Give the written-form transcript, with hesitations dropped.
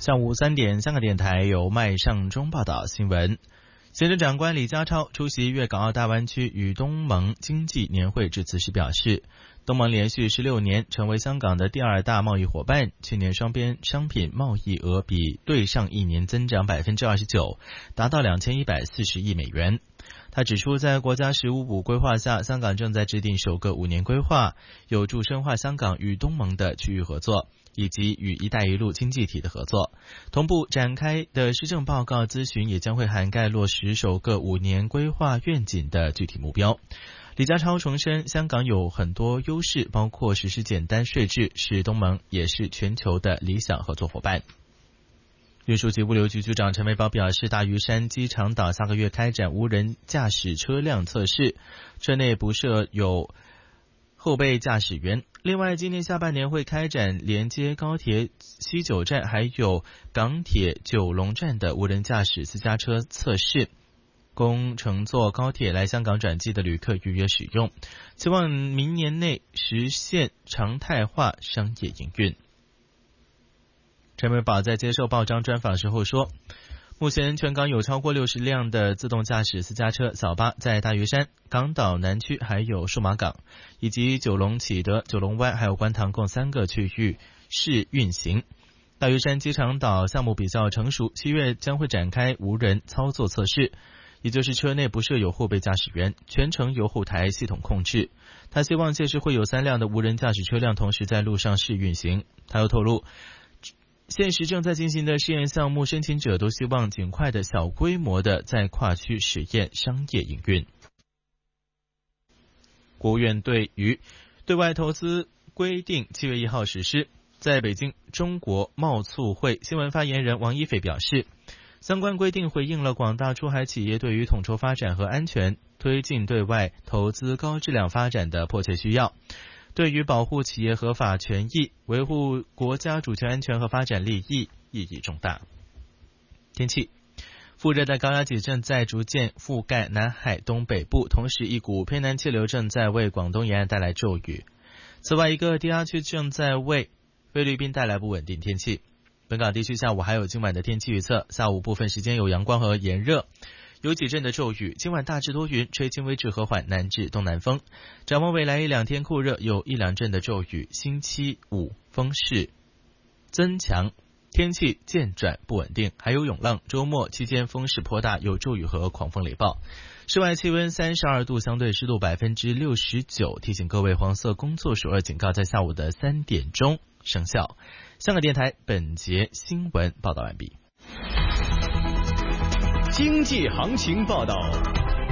下午3点，香港电台由麦尚中报道新闻。行政长官李家超出席粤港澳大湾区与东盟经济年会致辞时表示，东盟连续16年成为香港的第2大贸易伙伴，去年双边商品贸易额比对上一年增长 29%， 达到2140亿美元。他指出，在国家15+5规划下，香港正在制定首个5年规划，有助深化香港与东盟的区域合作，以及与一带一路经济体的合作。同步展开的施政报告咨询也将会涵盖落实首个5年规划愿景的具体目标。李家超重申，香港有很多优势，包括实施简单税制，是东盟也是全球的理想合作伙伴。运输及物流局局长陈维宝表示，大屿山机场岛下个月开展无人驾驶车辆测试，车内不设有后备驾驶员。另外，今年下半年会开展连接高铁西九站还有港铁九龙站的无人驾驶私家车测试，供乘坐高铁来香港转机的旅客预约使用，期望明年内实现常态化商业营运。陈维宝在接受报章专访时候说，目前全港有超过60辆的自动驾驶私家车小巴在大屿山、港岛南区还有数码港以及九龙启德、九龙湾还有观塘共3个区域试运行。大屿山机场岛项目比较成熟，7月将会展开无人操作测试，也就是车内不设有后备驾驶员，全程由后台系统控制。他希望届时会有3辆的无人驾驶车辆同时在路上试运行。他又透露，现时正在进行的试验项目，申请者都希望尽快的小规模的在跨区实验商业营运。国务院对于对外投资规定7月1号实施。在北京，中国贸促会新闻发言人王一斐表示，相关规定回应了广大出海企业对于统筹发展和安全、推进对外投资高质量发展的迫切需要，对于保护企业合法权益、维护国家主权安全和发展利益意义重大。天气，副热带高压脊正在逐渐覆盖南海东北部，同时一股偏南气流正在为广东沿岸带来骤雨。此外，一个低压区正在为菲律宾带来不稳定天气。本港地区下午还有今晚的天气预测，下午部分时间有阳光和炎热，有几阵的骤雨，今晚大致多云，吹轻微至和缓南至东南风。展望未来1-2天酷热，有1-2阵的骤雨，星期5风势增强，天气渐转不稳定，还有涌浪，周末期间风势颇大，有骤雨和狂风雷暴。室外气温32度，相对湿度69%，提醒各位黄色工作暑热警告在下午的3点钟生效。香港电台本节新闻报道完毕。 经济行情报道。